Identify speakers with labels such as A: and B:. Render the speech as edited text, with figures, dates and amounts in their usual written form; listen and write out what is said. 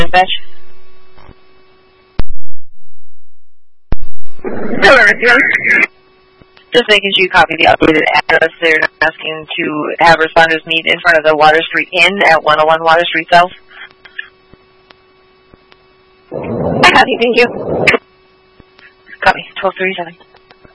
A: dispatch? Just making sure you copy the updated address. They're asking to have responders meet in front of the Water Street Inn at 101 Water Street South.
B: I copy, thank you.
A: Copy, 1237.